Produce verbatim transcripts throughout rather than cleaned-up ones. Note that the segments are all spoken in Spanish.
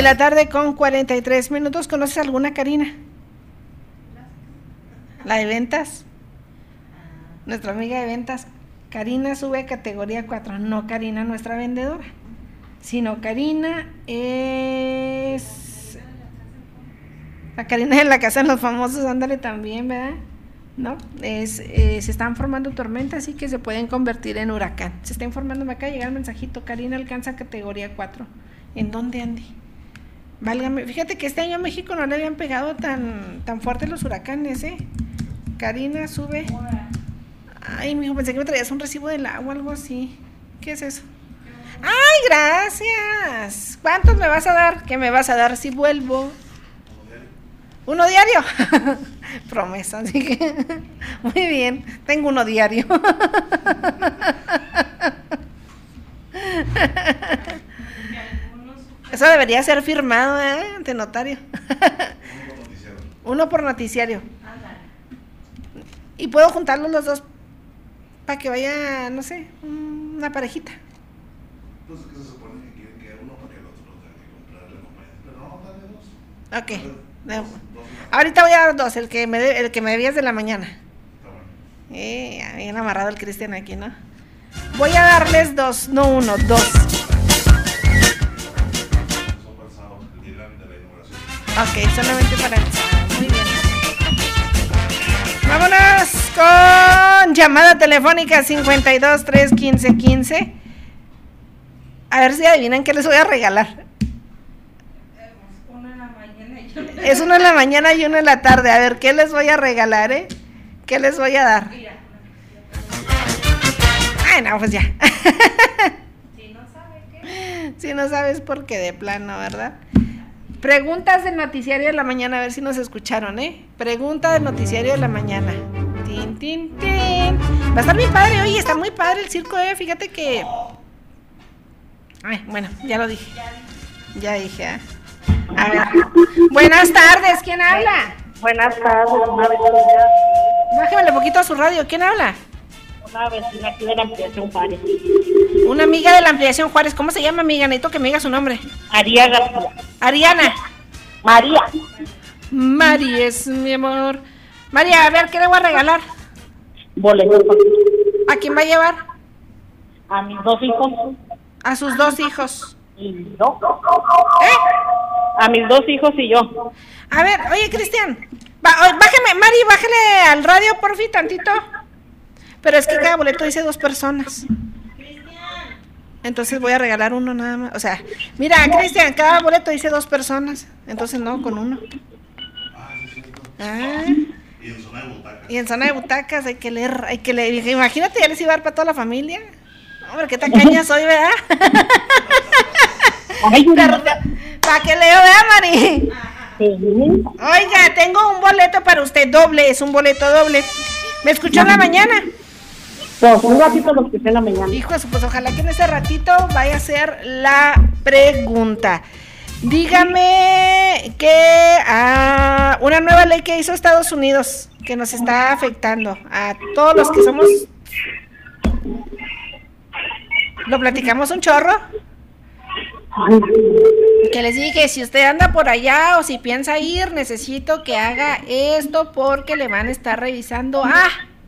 la tarde con cuarenta y tres minutos. ¿Conoces alguna, Karina? La de ventas. Nuestra amiga de ventas. Karina sube a categoría cuatro. No Karina, nuestra vendedora, sino Karina es... La Karina de la Casa de los Famosos, ándale también, ¿verdad? No, es, eh, se están formando tormentas, así que se pueden convertir en huracán. Se está informando, me acaba de llegar el mensajito, Karina alcanza categoría cuatro. ¿En dónde, Andy? Válgame, fíjate que este año a México no le habían pegado tan, tan fuerte los huracanes, ¿eh? Karina sube. Ay, mijo, pensé que me traías un recibo del agua o algo así. ¿Qué es eso? ¡Ay, gracias! ¿Cuántos me vas a dar? ¿Qué me vas a dar si vuelvo? ¿Uno diario? Promesa, así que muy bien, tengo uno diario. Eso debería ser firmado, ¿eh? Ante notario. Uno por noticiario. Y puedo juntarlos los dos para que vaya, no sé, una parejita. Entonces, ¿qué se supone que quieren que uno para que el otro no tenga que comprar la compañía? Pero no, dale dos. Ok. No. Ahorita voy a dar dos, el que me de, el que me debías de la mañana. Eh, bien amarrado el Cristian aquí, ¿no? Voy a darles dos, no uno, dos. Ok, solamente para el sábado. Muy bien. Vámonos con llamada telefónica cincuenta y dos, tres, quince, quince. A ver si adivinan qué les voy a regalar. Es uno en la mañana y uno en la tarde. A ver, ¿qué les voy a regalar, eh? ¿Qué les voy a dar? Ay, no, pues ya. Si no sabe qué. Si no sabes por qué de plano, ¿verdad? Preguntas del noticiario de la mañana, a ver si nos escucharon, ¿eh? Pregunta del noticiario de la mañana. Tin, tin, tin. Va a estar bien padre, oye, está muy padre el circo, ¿eh? Fíjate que... Ay, bueno, ya lo dije. Ya dije, ¿eh? A ver. Buenas tardes, ¿quién habla? Buenas tardes, una vecina. Bájale un poquito a su radio, ¿quién habla? Una vecina aquí de la ampliación Juárez. Una amiga de la ampliación Juárez, ¿cómo se llama, amiga? Necesito que me diga su nombre. María García. Ariana. María. Mari es mi amor. María, a ver, ¿qué le voy a regalar? Boletos. ¿A quién va a llevar? A mis dos hijos. A sus dos hijos. Y yo. ¿Eh? A mis dos hijos y yo. A ver, oye, Cristian, bájame, Mari, bájale al radio, porfi, tantito. Pero es que cada boleto dice dos personas. Entonces voy a regalar uno nada más. O sea, mira, Cristian, cada boleto dice dos personas. Entonces no, con uno. Ah. Y en zona de butacas. Y en zona de butacas hay que leer, hay que leer. Imagínate, ya les iba a dar para toda la familia. Hombre, qué tacaña soy, ¿verdad? ¿Para qué leo, verdad, Mari? Oiga, tengo un boleto para usted, doble, es un boleto doble. ¿Me escuchó en la mañana? Pues un ratito lo escuché en la mañana. Hijo, pues ojalá que en ese ratito vaya a ser la pregunta. Dígame que ah, una nueva ley que hizo Estados Unidos que nos está afectando a todos los que somos... ¿Lo platicamos un chorro? Que les dije, si usted anda por allá o si piensa ir, necesito que haga esto porque le van a estar revisando. ¡Ah!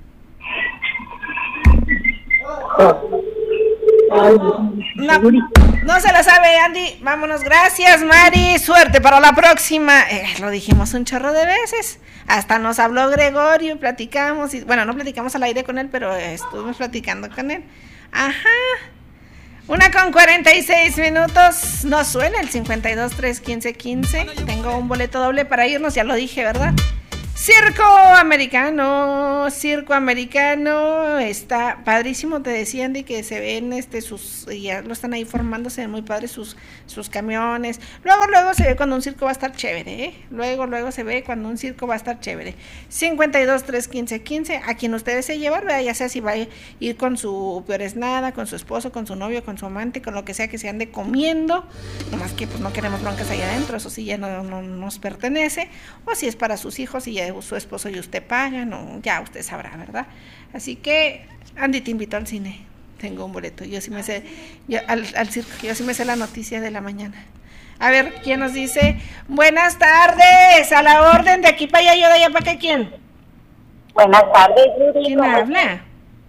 No, no se la sabe, Andy. Vámonos, gracias, Mari. Suerte para la próxima. Eh, lo dijimos un chorro de veces. Hasta nos habló Gregorio, platicamos. Y, bueno, no platicamos al aire con él, pero estuvimos platicando con él. Ajá. Una con cuarenta y seis minutos. No suena el cincuenta y dos, tres, quince, quince. Tengo un boleto doble para irnos, ya lo dije, ¿verdad? Circo americano, circo americano, está padrísimo, te decía Andy que se ven este sus, ya lo están ahí formándose, muy padres sus, sus camiones, luego luego se ve cuando un circo va a estar chévere, ¿eh? luego luego se ve cuando un circo va a estar chévere, cincuenta y dos, tres, quince, quince, a quien ustedes se llevar, ¿verdad? Ya sea si va a ir con su peor es nada, con su esposo, con su novio, con su amante, con lo que sea que se ande comiendo, nomás que pues no queremos broncas allá adentro, eso sí ya no, no nos pertenece, o si es para sus hijos y ya su esposo y usted pagan, o ya usted sabrá, ¿verdad? Así que Andy te invitó al cine, tengo un boleto, yo sí me sé, yo, al, al circo, yo sí me sé la noticia de la mañana. A ver, ¿quién nos dice? Buenas tardes, a la orden, de aquí para allá, yo de allá para acá, ¿quién? Buenas tardes, Yuri. ¿Quién habla?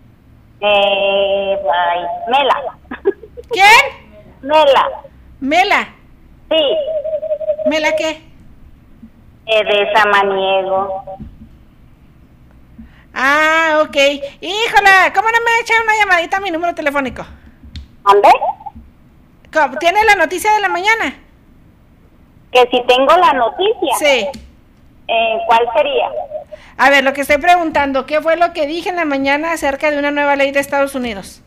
Eh, ay, Mela. ¿Quién? Mela. Mela. Sí. ¿Mela qué? Eh, de Samaniego. Ah, ok. Híjola, ¿cómo no me echa una llamadita a mi número telefónico? ¿Dónde? ¿Cómo? ¿Tiene la noticia de la mañana? Que si tengo la noticia. Sí. Eh, ¿Cuál sería? A ver, lo que estoy preguntando, ¿qué fue lo que dije en la mañana acerca de una nueva ley de Estados Unidos?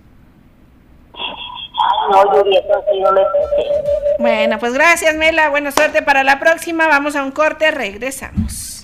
No, Yuri, eso sí no lo escuché. Bueno, pues gracias, Mela. Buena suerte para la próxima. Vamos a un corte, regresamos.